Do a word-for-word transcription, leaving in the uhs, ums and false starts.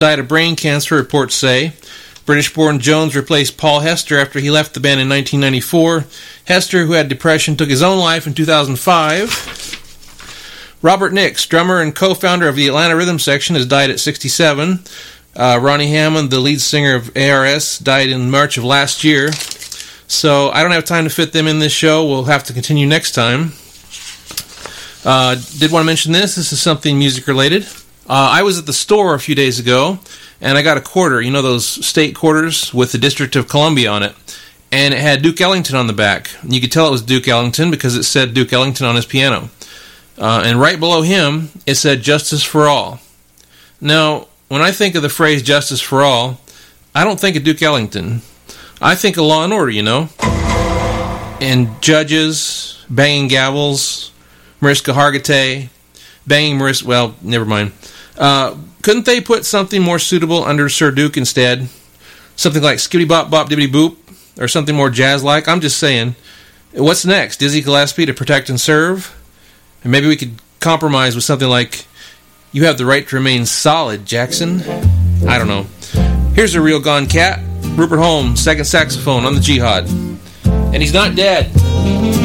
died of brain cancer, reports say. British-born Jones replaced Paul Hester after he left the band in nineteen ninety-four. Hester, who had depression, took his own life in two thousand five. Robert Nix, drummer and co-founder of the Atlanta Rhythm Section, has died at sixty-seven. Uh, Ronnie Hammond, the lead singer of A R S, died in March of last year. So I don't have time to fit them in this show. We'll have to continue next time. Uh, did want to mention this. This is something music-related. Uh, I was at the store a few days ago, and I got a quarter. You know those state quarters with the District of Columbia on it? And it had Duke Ellington on the back. You could tell it was Duke Ellington because it said Duke Ellington on his piano. Uh, and right below him, it said Justice for All. Now, when I think of the phrase Justice for All, I don't think of Duke Ellington. I think of Law and Order, you know? And judges, banging gavels, Mariska Hargitay, banging Mariska... Well, never mind. Uh, couldn't they put something more suitable under Sir Duke instead? Something like Skibbity Bop Bop Dibbity Boop? Or something more jazz-like? I'm just saying. What's next? Dizzy Gillespie to Protect and Serve? And maybe we could compromise with something like, You have the right to remain solid, Jackson. I don't know. Here's a real gone cat. Rupert Holmes, second saxophone on the Jihad. And he's not dead.